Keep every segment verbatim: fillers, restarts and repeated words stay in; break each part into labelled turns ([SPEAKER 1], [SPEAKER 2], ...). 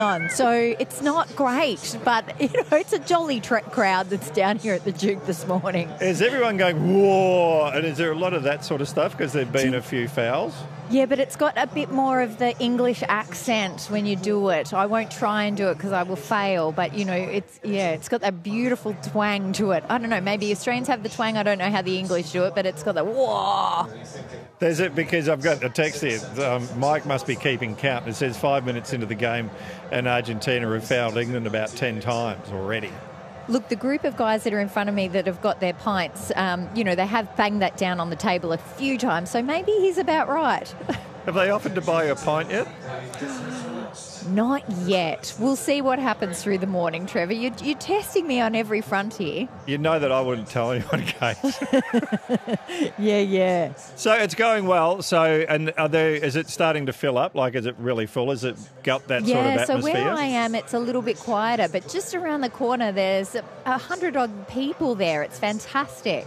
[SPEAKER 1] on. So it's not great, but you know, it's a jolly tra- crowd that's down here at the Duke this morning.
[SPEAKER 2] Is everyone going, whoa? And is there a lot of that sort of stuff because there have been a few fouls?
[SPEAKER 1] Yeah, but it's got a bit more of the English accent when you do it. I won't try and do it because I will fail, but, you know, it's, yeah, it's got that beautiful twang to it. I don't know, maybe Australians have the twang. I don't know how the English do it, but it's got that whoa.
[SPEAKER 2] There's it because I've got a text here. Um, Mike must be keeping count. It says five minutes into the game and Argentina have fouled England about ten times already.
[SPEAKER 1] Look, the group of guys that are in front of me that have got their pints, um, you know, they have banged that down on the table a few times, so maybe he's about right.
[SPEAKER 2] Have they offered to buy you a pint yet?
[SPEAKER 1] Not yet. We'll see what happens through the morning, Trevor. You're, you're testing me on every front here.
[SPEAKER 2] You know that I wouldn't tell anyone, Kate.
[SPEAKER 1] yeah, yeah.
[SPEAKER 2] So it's going well. So, and are there, is it starting to fill up? Like, is it really full? Has it got that
[SPEAKER 1] yeah,
[SPEAKER 2] sort of atmosphere?
[SPEAKER 1] Yeah, so where I am, it's a little bit quieter, but just around the corner, there's a hundred odd people there. It's fantastic.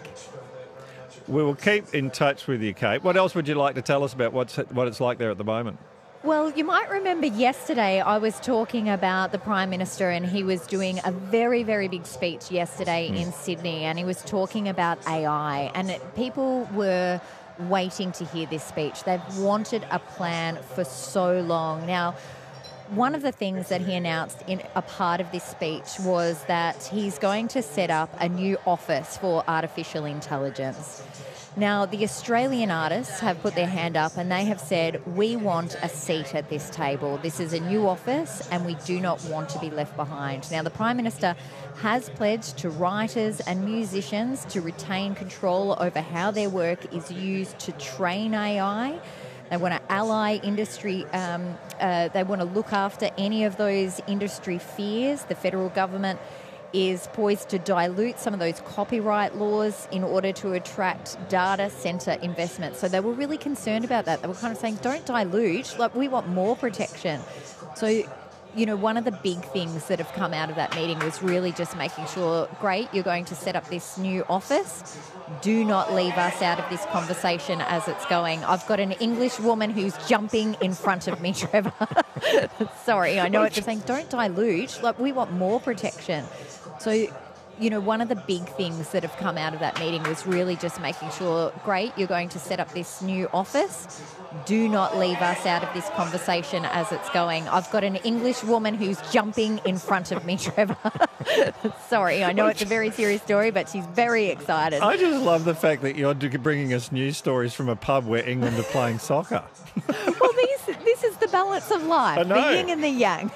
[SPEAKER 2] We will keep in touch with you, Kate. What else would you like to tell us about what's what it's like there at the moment?
[SPEAKER 1] Well, you might remember yesterday I was talking about the Prime Minister, and he was doing a very, very big speech yesterday mm. in Sydney, and he was talking about A I, and it, people were waiting to hear this speech. They've wanted a plan for so long. Now, one of the things that he announced in a part of this speech was that he's going to set up a new office for artificial intelligence. Now, the Australian artists have put their hand up and they have said, we want a seat at this table. This is a new office and we do not want to be left behind. Now, the Prime Minister has pledged to writers and musicians to retain control over how their work is used to train A I. They want to ally industry, um, uh, they want to look after any of those industry fears. The federal government is poised to dilute some of those copyright laws in order to attract data centre investment. So they were really concerned about that. They were kind of saying, don't dilute, like we want more protection. So, you know, one of the big things that have come out of that meeting was really just making sure, great, you're going to set up this new office. Do not leave us out of this conversation as it's going. I've got an English woman who's jumping in front of me, Trevor. Sorry, I know it's just saying, don't dilute, like we want more protection. So, you know, one of the big things that have come out of that meeting was really just making sure, great, you're going to set up this new office. Do not leave us out of this conversation as it's going. I've got an English woman who's jumping in front of me, Trevor. Sorry, I know it's a very serious story, but she's very excited.
[SPEAKER 2] I just love the fact that you're bringing us news stories from a pub where England are playing soccer.
[SPEAKER 1] Well, these, this is the balance of life,
[SPEAKER 2] I know.
[SPEAKER 1] The yin and the yang.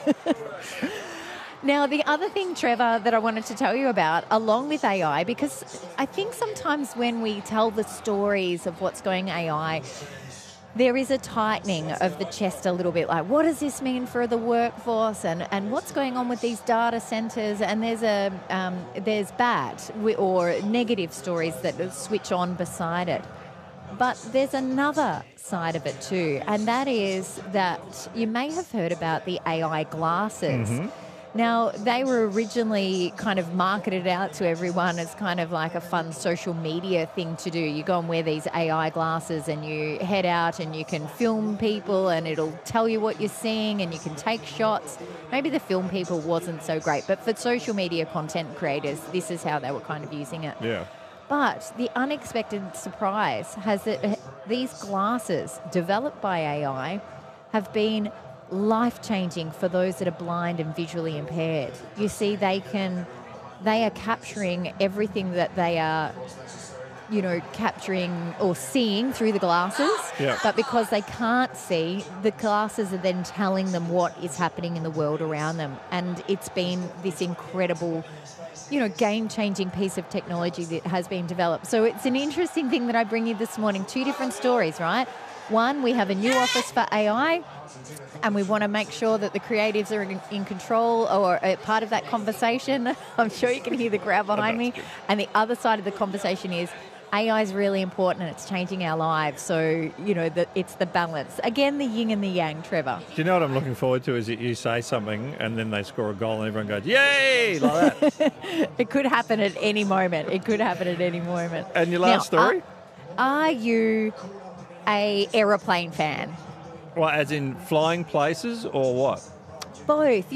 [SPEAKER 1] Now, the other thing, Trevor, that I wanted to tell you about, along with A I, because I think sometimes when we tell the stories of what's going A I, there is a tightening of the chest a little bit, like what does this mean for the workforce and, and what's going on with these data centres, and there's a um, there's bad or negative stories that switch on beside it. But there's another side of it too, and that is that you may have heard about the A I glasses. Mm-hmm. Now, they were originally kind of marketed out to everyone as kind of like a fun social media thing to do. You go and wear these A I glasses and you head out and you can film people and it'll tell you what you're seeing and you can take shots. Maybe the film people wasn't so great, but for social media content creators, this is how they were kind of using it.
[SPEAKER 2] Yeah.
[SPEAKER 1] But the unexpected surprise has that these glasses developed by A I have been life-changing for those that are blind and visually impaired. You see, they can, they are capturing everything that they are, you know, capturing or seeing through the glasses.
[SPEAKER 2] Yeah.
[SPEAKER 1] But because they can't see, the glasses are then telling them what is happening in the world around them. And it's been this incredible, you know, game-changing piece of technology that has been developed. So it's an interesting thing that I bring you this morning. Two different stories, right? One, we have a new office for A I, and we want to make sure that the creatives are in, in control or a part of that conversation. I'm sure you can hear the crowd behind me. And the other side of the conversation is A I is really important and it's changing our lives. So, you know, the, it's the balance. Again, the yin and the yang, Trevor.
[SPEAKER 2] Do you know what I'm looking forward to is that you say something and then they score a goal and everyone goes, yay, like that.
[SPEAKER 1] It could happen at any moment. It could happen at any moment.
[SPEAKER 2] And your last
[SPEAKER 1] now,
[SPEAKER 2] story?
[SPEAKER 1] Are, are you a aeroplane fan?
[SPEAKER 2] Well, as in flying places or what?
[SPEAKER 1] both.